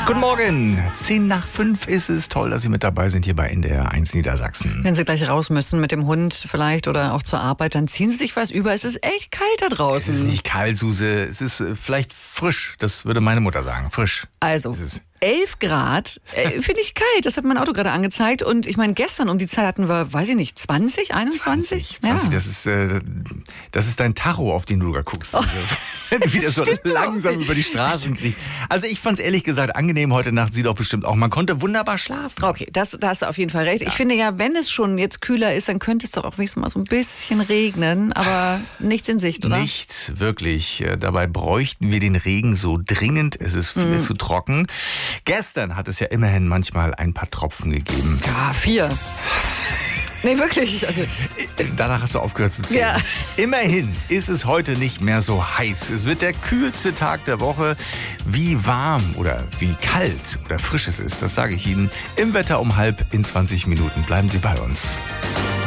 Guten Morgen. 4:10 ist es. Toll, dass Sie mit dabei sind hier bei NDR 1 Niedersachsen. Wenn Sie gleich raus müssen mit dem Hund vielleicht oder auch zur Arbeit, dann ziehen Sie sich was über. Es ist echt kalt da draußen. Es ist nicht kalt, Suse. Es ist vielleicht frisch. Das würde meine Mutter sagen. Frisch. Also, ist es. 11 Grad, finde ich kalt. Das hat mein Auto gerade angezeigt. Und ich meine, gestern um die Zeit hatten wir, weiß ich nicht, 20, 21? 20. Ja. Das ist dein Tacho, auf den du da guckst. Oh, wenn du wieder so langsam über die Straßen kriegst. Also ich fand es ehrlich gesagt angenehm heute Nacht. Sie doch bestimmt auch. Man konnte wunderbar schlafen. Okay, da hast du auf jeden Fall recht. Ja. Ich finde ja, wenn es schon jetzt kühler ist, dann könnte es doch auch wenigstens mal so ein bisschen regnen. Aber nichts in Sicht, oder? Nicht wirklich. Dabei bräuchten wir den Regen so dringend. Es ist viel zu trocken. Gestern hat es ja immerhin manchmal ein paar Tropfen gegeben. Ja, 4. Nee, wirklich. Also danach hast du aufgehört zu zählen. Ja. Immerhin ist es heute nicht mehr so heiß. Es wird der kühlste Tag der Woche. Wie warm oder wie kalt oder frisch es ist, das sage ich Ihnen im Wetter um 9:30 in 20 Minuten. Bleiben Sie bei uns.